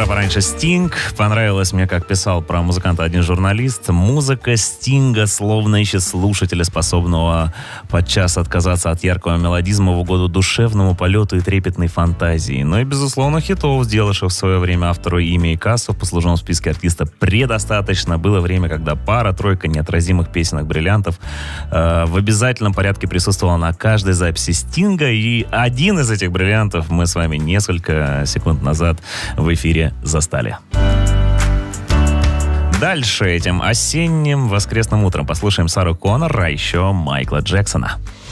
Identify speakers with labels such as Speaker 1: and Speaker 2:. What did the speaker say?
Speaker 1: утро пораньше Стинг. Понравилось мне, как писал про музыканта один журналист. Музыка Стинга словно ищет слушателя, способного подчас отказаться от яркого мелодизма в угоду душевному полету и трепетной фантазии. Но и, безусловно, хитов, сделавших в свое время автору имя и кассу в послужном списке артиста предостаточно. Было время, когда пара-тройка неотразимых песенок-бриллиантов в обязательном порядке присутствовала на каждой записи Стинга. И один из этих бриллиантов мы с вами несколько секунд назад в эфире застали. Дальше этим осенним воскресным утром послушаем Сару Коннор, а еще Майкла Джексона.